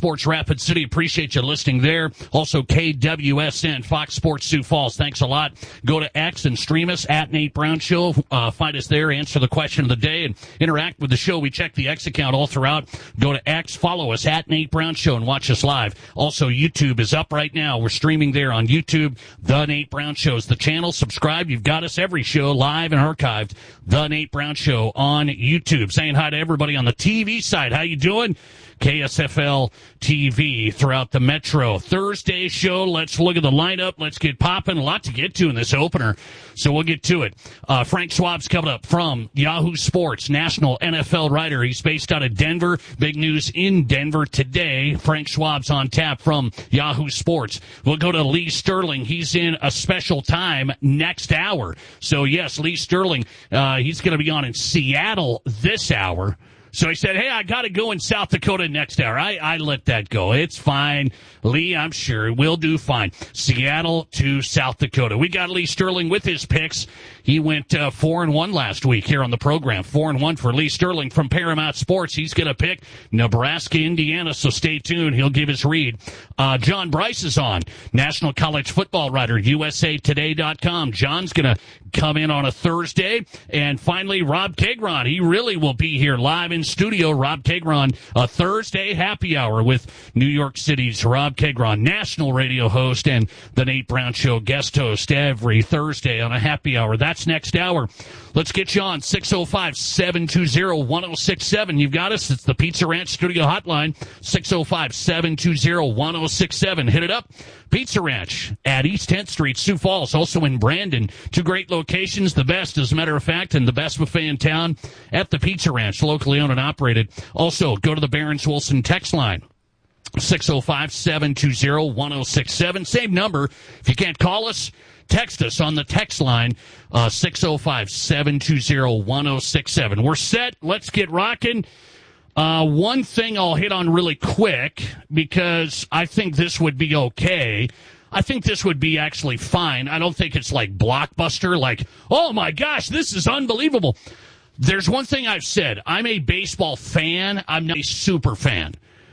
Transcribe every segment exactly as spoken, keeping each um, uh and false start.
Sports Rapid City. Appreciate you listening there. Also, K W S N, Fox Sports Sioux Falls. Thanks a lot. Go to X and stream us at Nate Brown Show. Uh, find us there, answer the question of the day, and interact with the show. We check the X account all throughout. Go to X, follow us at Nate Brown Show, and watch us live. Also, YouTube is up right now. We're streaming there on YouTube. The Nate Brown Show is the channel. Subscribe. You've got us every show live and archived. The Nate Brown Show on YouTube. Saying hi to everybody on the T V side. How you doing? K S F L T V throughout the metro. Thursday show, let's look at the lineup. Let's get popping. A lot to get to in this opener, so we'll get to it. Uh, Frank Schwab's coming up from Yahoo Sports, national N F L writer. He's based out of Denver. Big news in Denver today. Frank Schwab's on tap from Yahoo Sports. We'll go to Lee Sterling. He's in a special time next hour. So, yes, Lee Sterling, uh, he's going to be on in Seattle this hour. So he said, hey, I got to go in South Dakota next hour. I, I let that go. It's fine. Lee, I'm sure, will do fine. Seattle to South Dakota. We got Lee Sterling with his picks. He went uh, four and one last week here on the program. Four and one for Lee Sterling from Paramount Sports. He's going to pick Nebraska, Indiana, so stay tuned. He'll give his read. Uh, John Bryce is on, national college football writer, U S A Today dot com. John's going to come in on a Thursday. And finally, Rob Kegron. He really will be here live in studio. Rob Kegron, a Thursday happy hour with New York City's Rob Kegron, national radio host and the Nate Brown Show guest host every Thursday on a happy hour. That's next hour. Let's get you on six oh five, seven two zero, one oh six seven. You've got us. It's the Pizza Ranch Studio Hotline, six oh five, seven two zero, one oh six seven. Hit it up. Pizza Ranch at East tenth Street, Sioux Falls, also in Brandon. Two great locations, the best, as a matter of fact, and the best buffet in town at the Pizza Ranch, locally owned and operated. Also, go to the Barron's Wilson text line, six oh five, seven two zero, one oh six seven. Same number. If you can't call us, text us on the text line, uh, six oh five, seven two zero, one oh six seven. We're set. Let's get rocking. Uh, one thing I'll hit on really quick, because I think this would be okay. I think this would be actually fine. I don't think it's like blockbuster, like, oh my gosh, this is unbelievable. There's one thing I've said. I'm a baseball fan. I'm not a super fan.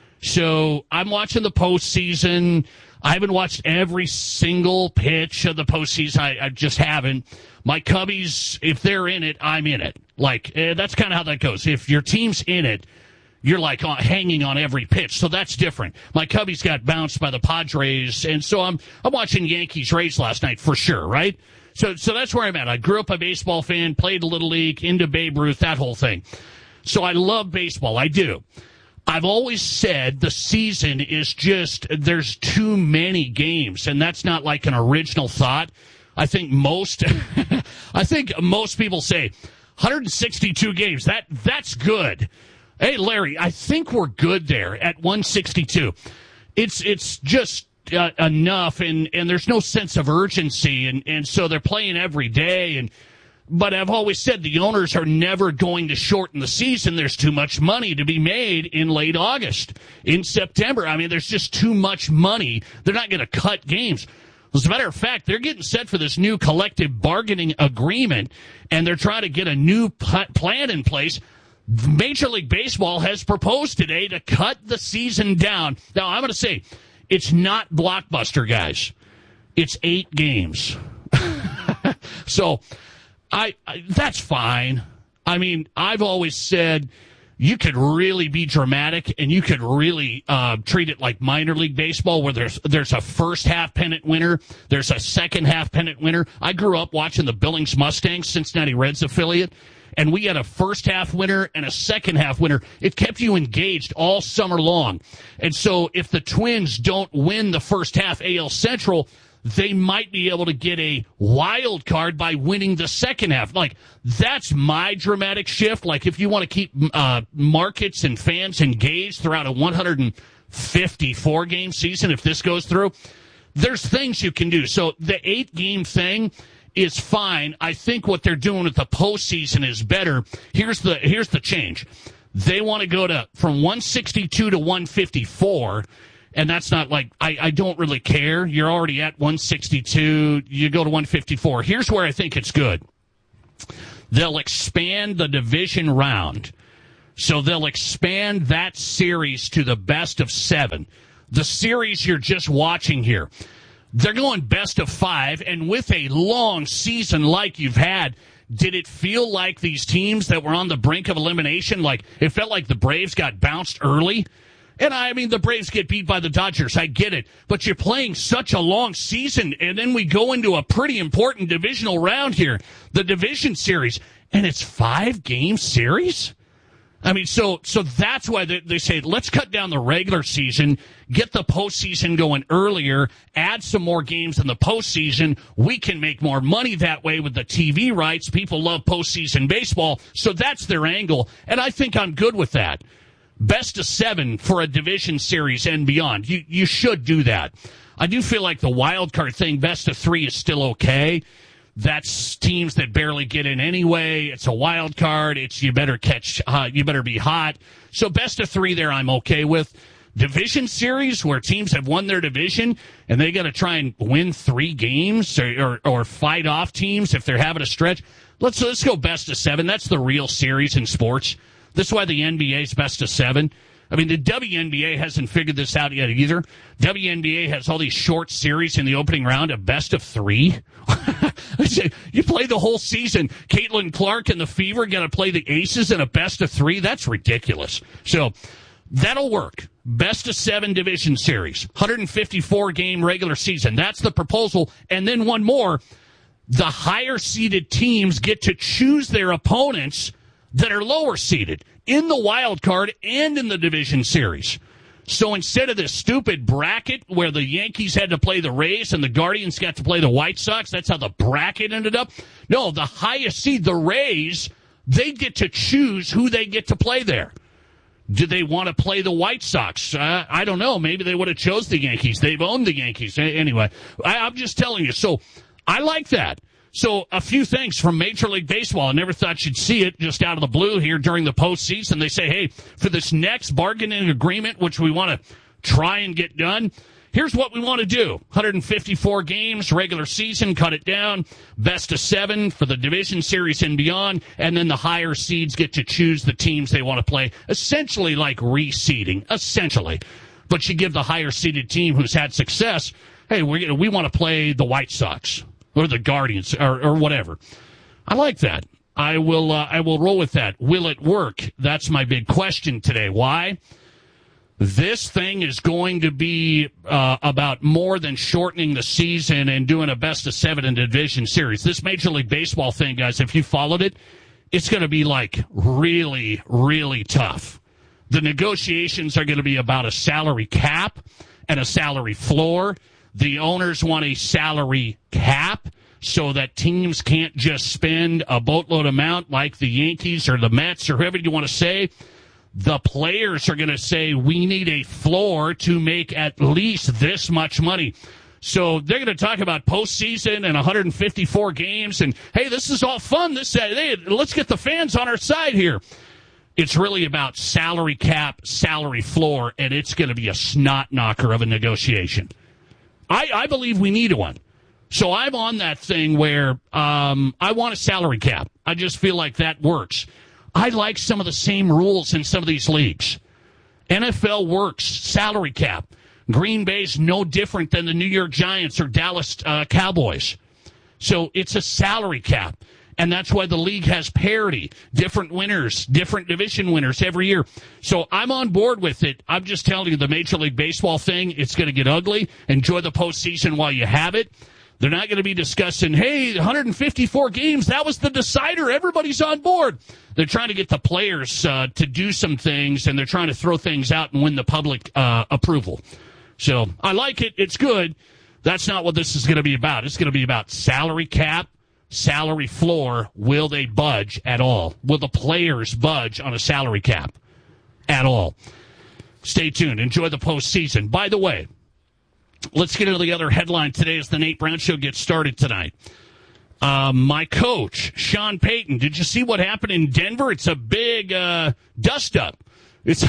So I'm watching the postseason. I haven't watched every single pitch of the postseason. I, I just haven't. My Cubbies, if they're in it, I'm in it. Like, eh, that's kind of how that goes. If your team's in it, you're like uh, hanging on every pitch. So that's different. My Cubbies got bounced by the Padres, and so I'm I'm watching Yankees-Rays last night for sure, right? So so that's where I'm at. I grew up a baseball fan, played a Little League, into Babe Ruth, that whole thing. So I love baseball. I do. I've always said the season is just, there's too many games, and that's not like an original thought. I think most, I think most people say one hundred sixty-two games. That that's good. Hey, Larry, I think we're good there at one sixty-two. It's it's just uh, enough, and, and there's no sense of urgency, and, and so they're playing every day. And but I've always said the owners are never going to shorten the season. There's too much money to be made in late August, in September. I mean, there's just too much money. They're not going to cut games. As a matter of fact, they're getting set for this new collective bargaining agreement, and they're trying to get a new plan in place. Major League Baseball has proposed today to cut the season down. Now, I'm going to say, it's not blockbuster, guys. It's eight games. So, I, I that's fine. I mean, I've always said you could really be dramatic, and you could really uh, treat it like minor league baseball, where there's there's a first half pennant winner, there's a second half pennant winner. I grew up watching the Billings Mustangs, Cincinnati Reds affiliate, and we had a first half winner and a second half winner. It kept you engaged all summer long. And so if the Twins don't win the first half A L Central, they might be able to get a wild card by winning the second half. Like, that's my dramatic shift. Like, if you want to keep uh, markets and fans engaged throughout a one hundred fifty-four game season, if this goes through, there's things you can do. So the eight-game thing is fine. I think what they're doing with the postseason is better. Here's the here's the change. They want to go to from one sixty-two to one fifty-four. And that's not like, I, I don't really care. You're already at one sixty-two. You go to one fifty-four. Here's where I think it's good. They'll expand the division round So they'll expand that series to the best of seven. The series you're just watching here, they're going best of five, and with a long season like you've had, did it feel like these teams that were on the brink of elimination, like it felt like the Braves got bounced early? And I mean, the Braves get beat by the Dodgers, I get it, but you're playing such a long season, and then we go into a pretty important divisional round here, the division series, and it's five-game series? I mean, so so that's why they, they say, let's cut down the regular season, get the postseason going earlier, add some more games in the postseason. We can make more money that way with the T V rights. People love postseason baseball, so that's their angle, and I think I'm good with that. Best of seven for a division series and beyond. You you should do that. I do feel like the wild card thing, best of three, is still okay. That's teams that barely get in anyway. It's a wild card. It's you better catch, uh, you better be hot. So best of three there, I'm okay with. Division series where teams have won their division and they got to try and win three games or, or or fight off teams if they're having a stretch. Let's let's go best of seven. That's the real series in sports. This is why the N B A is best of seven. I mean, the W N B A hasn't figured this out yet either. W N B A has all these short series in the opening round, a best of three. You play the whole season. Caitlin Clark and the Fever got to play the Aces in a best of three? That's ridiculous. So that'll work. Best of seven division series. one hundred fifty-four game regular season. That's the proposal. And then one more. The higher seeded teams get to choose their opponents that are lower seeded in the wild card and in the division series. So instead of this stupid bracket where the Yankees had to play the Rays and the Guardians got to play the White Sox, that's how the bracket ended up. No, the highest seed, the Rays, they get to choose who they get to play there. Do they want to play the White Sox? Uh, I don't know. Maybe they would have chose the Yankees. They've owned the Yankees. Anyway, I, I'm just telling you. So I like that. So a few things from Major League Baseball. I never thought you'd see it just out of the blue here during the postseason. They say, hey, for this next bargaining agreement, which we want to try and get done, here's what we want to do. one hundred fifty-four games, regular season, cut it down, best of seven for the division series and beyond, and then the higher seeds get to choose the teams they want to play, essentially like reseeding, essentially. But you give the higher seeded team who's had success, hey, we're, we want to play the White Sox. Or the Guardians, or, or whatever. I like that. I will. Uh, I will roll with that. Will it work? That's my big question today. Why? This thing is going to be uh, about more than shortening the season and doing a best of seven in the division series. This Major League Baseball thing, guys, if you followed it, it's going to be like really, really tough. The negotiations are going to be about a salary cap and a salary floor. The owners want a salary cap so that teams can't just spend a boatload amount like the Yankees or the Mets or whoever you want to say. The players are going to say, we need a floor to make at least this much money. So they're going to talk about postseason and one hundred fifty-four games and, hey, this is all fun. This, hey, let's get the fans on our side here. It's really about salary cap, salary floor, and it's going to be a snot knocker of a negotiation. I, I believe we need one. So I'm on that thing where um, I want a salary cap. I just feel like that works. I like some of the same rules in some of these leagues. N F L works, salary cap. Green Bay's no different than the New York Giants or Dallas uh, Cowboys. So it's a salary cap. And that's why the league has parity, different winners, different division winners every year. So I'm on board with it. I'm just telling you the Major League Baseball thing, it's going to get ugly. Enjoy the postseason while you have it. They're not going to be discussing, hey, one hundred fifty-four games, that was the decider. Everybody's on board. They're trying to get the players uh, to do some things, and they're trying to throw things out and win the public uh, approval. So I like it. It's good. That's not what this is going to be about. It's going to be about salary cap. Salary floor, will they budge at all? Will the players budge on a salary cap at all? Stay tuned. Enjoy the postseason. By the way, let's get into the other headline today as the Nate Brown Show gets started tonight. Uh, my coach, Sean Payton, did you see what happened in Denver? It's a big uh, dust-up. It's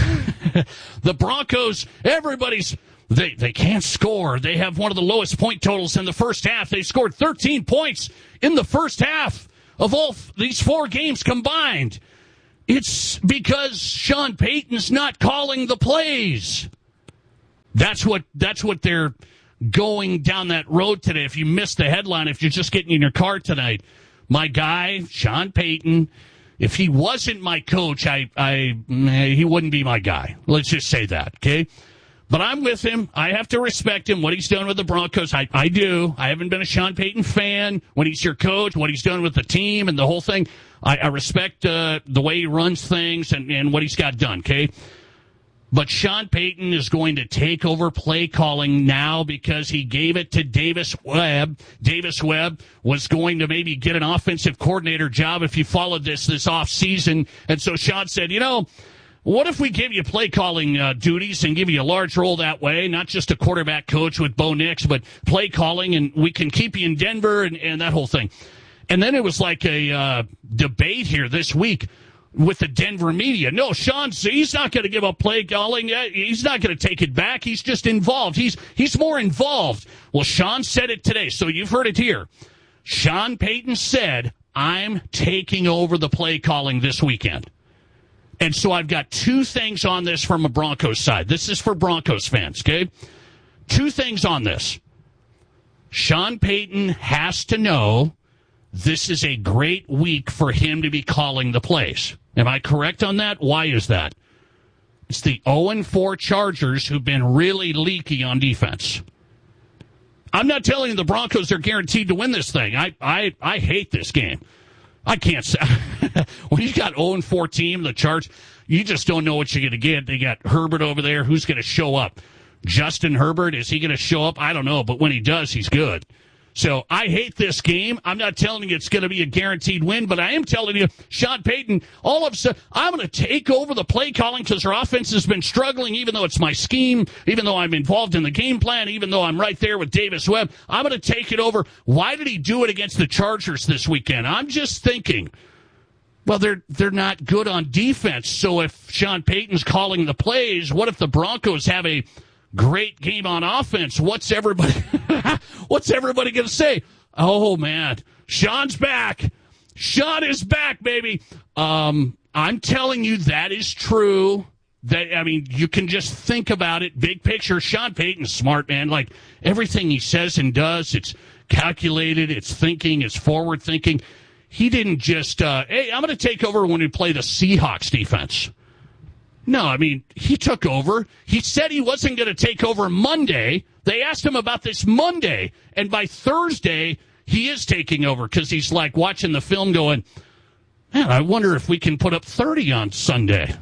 the Broncos, everybody's... They they can't score. They have one of the lowest point totals in the first half. They scored thirteen points in the first half of all f- these four games combined. It's because Sean Payton's not calling the plays. That's what that's what they're going down that road today. If you missed the headline, if you're just getting in your car tonight, my guy, Sean Payton, if he wasn't my coach, I, I he wouldn't be my guy. Let's just say that, okay? But I'm with him. I have to respect him, what he's done with the Broncos. I, I do. I haven't been a Sean Payton fan. When he's your coach, what he's done with the team and the whole thing, I, I respect uh, the way he runs things and, and what he's got done, okay? But Sean Payton is going to take over play calling now because he gave it to Davis Webb. Davis Webb was going to maybe get an offensive coordinator job if you followed this this offseason. And so Sean said, you know, what if we give you play calling uh, duties and give you a large role that way, not just a quarterback coach with Bo Nix, but play calling, and we can keep you in Denver and, and that whole thing. And then it was like a uh, debate here this week with the Denver media. No, Sean, he's not going to give up play calling. He's not going to take it back. He's just involved. He's he's more involved. Well, Sean said it today, so you've heard it here. Sean Payton said, I'm taking over the play calling this weekend. And so I've got two things on this from a Broncos side. This is for Broncos fans, okay? Two things on this. Sean Payton has to know this is a great week for him to be calling the plays. Am I correct on that? Why is that? It's the oh and four Chargers who've been really leaky on defense. I'm not telling you the Broncos are guaranteed to win this thing. I I, I hate this game. I can't say. When you got oh and four team, the Chargers, you just don't know what you're going to get. They got Herbert over there. Who's going to show up? Justin Herbert, is he going to show up? I don't know, but when he does, he's good. So I hate this game. I'm not telling you it's going to be a guaranteed win, but I am telling you, Sean Payton, all of a sudden, I'm going to take over the play calling because our offense has been struggling, even though it's my scheme, even though I'm involved in the game plan, even though I'm right there with Davis Webb. I'm going to take it over. Why did he do it against the Chargers this weekend? I'm just thinking, well, they're they're not good on defense. So if Sean Payton's calling the plays, what if the Broncos have a great game on offense? What's everybody what's everybody going to say? Oh, man, Sean's back. Sean is back, baby. Um, I'm telling you that is true. That I mean, you can just think about it. Big picture, Sean Payton's smart, man. Like, everything he says and does, it's calculated, it's thinking, it's forward thinking. He didn't just, uh, hey, I'm going to take over when we play the Seahawks defense. No, I mean, he took over. He said he wasn't going to take over Monday. They asked him about this Monday, and by Thursday, he is taking over because he's like watching the film going, man, I wonder if we can put up thirty on Sunday.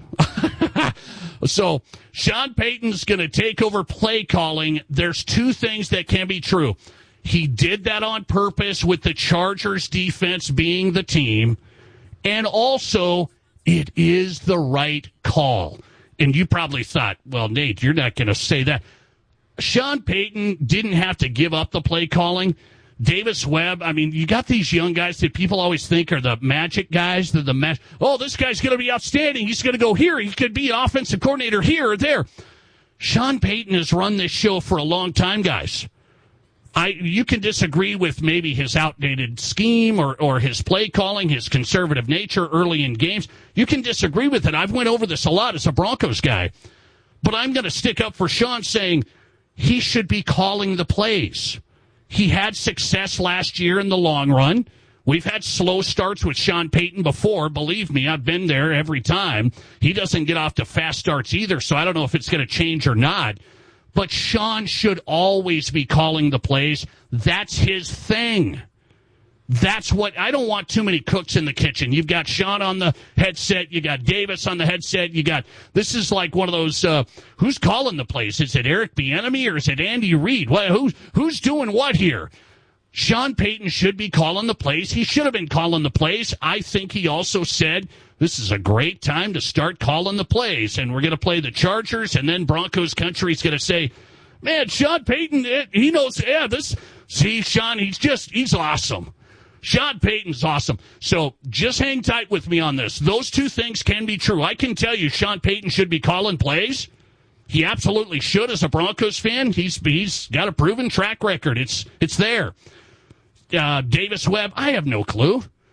So Sean Payton's going to take over play calling. There's two things that can be true. He did that on purpose with the Chargers defense being the team, and also it is the right call. And you probably thought, well, Nate, you're not going to say that. Sean Payton didn't have to give up the play calling. Davis Webb, I mean, you got these young guys that people always think are the magic guys. They're the ma- oh, this guy's going to be outstanding. He's going to go here. He could be offensive coordinator here or there. Sean Payton has run this show for a long time, guys. I you can disagree with maybe his outdated scheme or, or his play calling, his conservative nature early in games. You can disagree with it. I've went over this a lot as a Broncos guy. But I'm going to stick up for Sean saying he should be calling the plays. He had success last year in the long run. We've had slow starts with Sean Payton before. Believe me, I've been there every time. He doesn't get off to fast starts either, so I don't know if it's going to change or not. But Sean should always be calling the plays. That's his thing. That's what, I don't want too many cooks in the kitchen. You've got Sean on the headset. You got Davis on the headset. You got, this is like one of those, uh, who's calling the plays? Is it Eric Bieniemy or is it Andy Reid? What, who's, who's doing what here? Sean Payton should be calling the plays. He should have been calling the plays. I think he also said, this is a great time to start calling the plays, and we're going to play the Chargers, and then Broncos country's going to say, man, Sean Payton, he knows, yeah, this, see, Sean, he's just, he's awesome. Sean Payton's awesome. So just hang tight with me on this. Those two things can be true. I can tell you Sean Payton should be calling plays. He absolutely should as a Broncos fan. He's he's got a proven track record. It's it's there. Uh, Davis Webb, I have no clue.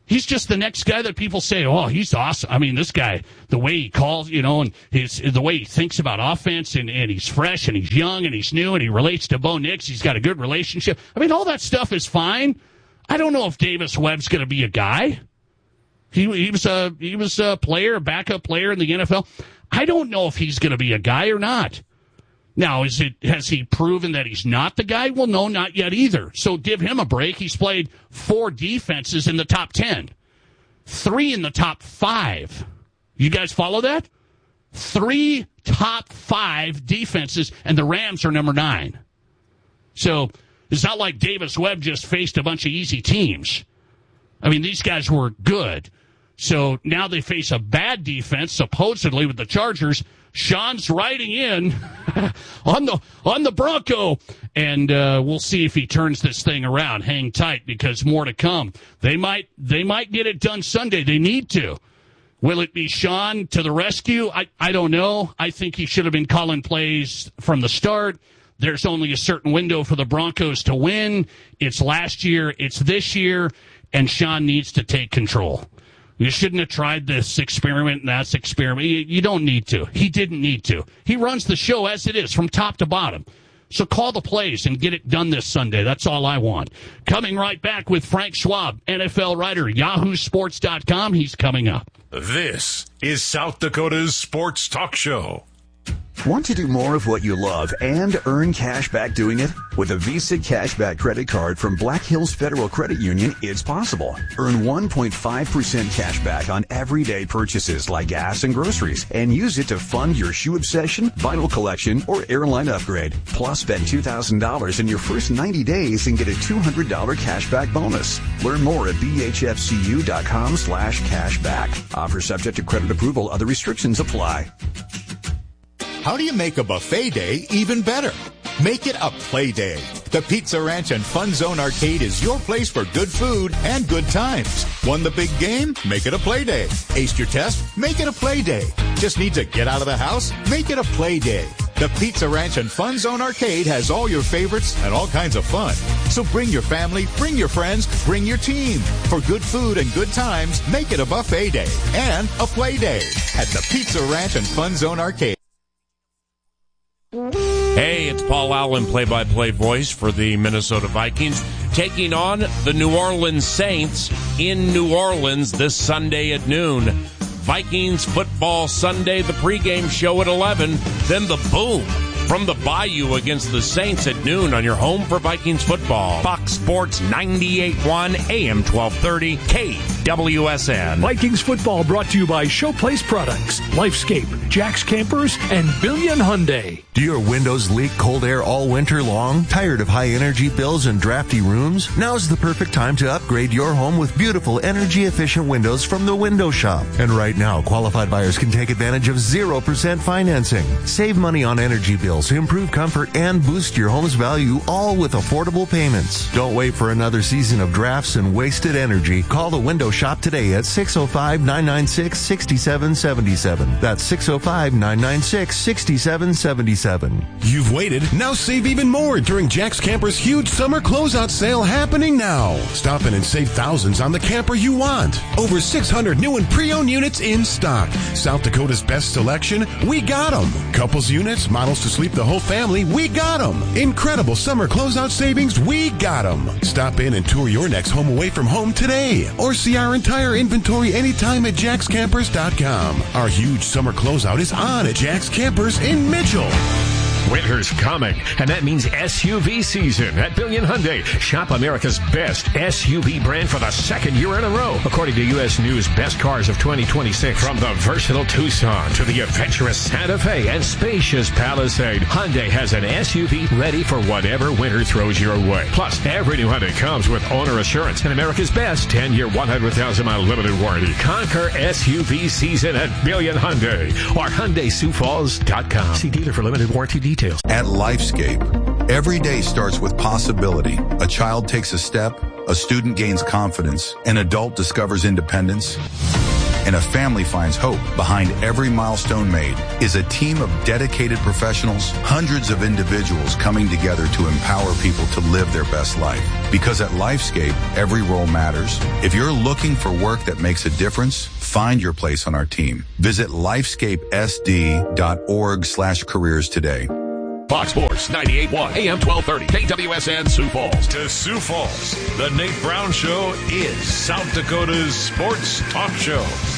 He's just the next guy that people say, oh, he's awesome. I mean, this guy, the way he calls, you know, and his, the way he thinks about offense, and, and he's fresh, and he's young, and he's new, and he relates to Bo Nix. He's got a good relationship. I mean, all that stuff is fine. I don't know if Davis Webb's going to be a guy. He, he was a he was a player, a backup player in the N F L. I don't know if he's going to be a guy or not. Now, is it has he proven that he's not the guy? Well, no, not yet either. So give him a break. He's played four defenses in the top ten, three in the top five. You guys follow that? Three top five defenses, and the Rams are number nine. So it's not like Davis Webb just faced a bunch of easy teams. I mean, these guys were good. So now they face a bad defense, supposedly, with the Chargers. Sean's riding in on the on the Bronco, and uh, we'll see if he turns this thing around. Hang tight, because more to come. They might they might get it done Sunday. They need to. Will it be Sean to the rescue? I, I don't know. I think he should have been calling plays from the start. There's only a certain window for the Broncos to win. It's last year. It's this year, and Sean needs to take control. You shouldn't have tried this experiment and that experiment. You, you don't need to. He didn't need to. He runs the show as it is, from top to bottom. So call the plays and get it done this Sunday. That's all I want. Coming right back with Frank Schwab, N F L writer, yahoo sports dot com. He's coming up. This is South Dakota's Sports Talk Show. Want to do more of what you love and earn cash back doing it? With a Visa Cashback credit card from Black Hills Federal Credit Union, it's possible. Earn one point five percent cash back on everyday purchases like gas and groceries, and use it to fund your shoe obsession, vinyl collection, or airline upgrade. Plus, spend two thousand dollars in your first ninety days and get a two hundred dollars cashback bonus. Learn more at b h f c u dot com slash cashback. Offer subject to credit approval. Other restrictions apply. How do you make a buffet day even better? Make it a play day. The Pizza Ranch and Fun Zone Arcade is your place for good food and good times. Won the big game? Make it a play day. Aced your test? Make it a play day. Just need to get out of the house? Make it a play day. The Pizza Ranch and Fun Zone Arcade has all your favorites and all kinds of fun. So bring your family, bring your friends, bring your team. For good food and good times, make it a buffet day and a play day at the Pizza Ranch and Fun Zone Arcade. Hey, it's Paul Allen, play-by-play voice for the Minnesota Vikings, taking on the New Orleans Saints in New Orleans this Sunday at noon. Vikings Football Sunday, the pregame show at eleven, then the boom from the Bayou against the Saints at noon on your home for Vikings football. Fox Sports ninety-eight point one, A M twelve thirty, K W S N. Vikings football brought to you by Showplace Products, Lifescape, Jack's Campers, and Billion Hyundai. Do your windows leak cold air all winter long? Tired of high energy bills and drafty rooms? Now's the perfect time to upgrade your home with beautiful energy efficient windows from the Window Shop. And right now, qualified buyers can take advantage of zero percent financing. Save money on energy bills, improve comfort, and boost your home's value, all with affordable payments. Don't wait for another season of drafts and wasted energy. Call the Window Shop today at six oh five, nine nine six, six seven seven seven. That's six oh five, nine nine six, six seven seven seven. You've waited. Now save even more during Jack's Camper's huge summer closeout sale happening now. Stop in and save thousands on the camper you want. Over six hundred new and pre-owned units in stock. South Dakota's best selection, we got them. Couples units, models to sleep the whole family, we got them. Incredible summer closeout savings, we got them. Stop in and tour your next home away from home today. Or see our entire inventory anytime at jacks campers dot com. Our huge summer closeout is on at Jack's Campers in Mitchell. Winter's coming, and that means S U V season at Billion Hyundai. Shop America's best S U V brand for the second year in a row, according to U S News Best Cars of twenty twenty-six. From the versatile Tucson to the adventurous Santa Fe and spacious Palisade, Hyundai has an S U V ready for whatever winter throws your way. Plus, every new Hyundai comes with owner assurance and America's best ten-year, one hundred thousand mile limited warranty. Conquer S U V season at Billion Hyundai or Hyundai Sioux Falls dot com. See dealer for limited warranty details. At Lifescape, every day starts with possibility. A child takes a step, a student gains confidence, an adult discovers independence. and a family finds hope. Behind every milestone made is a team of dedicated professionals, hundreds of individuals coming together to empower people to live their best life. Because at Lifescape, every role matters. If you're looking for work that makes a difference, find your place on our team. Visit lifescapesd.org slash careers today. Fox Sports ninety-eight point one, A M twelve thirty, K W S N Sioux Falls. To Sioux Falls, the Nate Brown Show is South Dakota's sports talk show.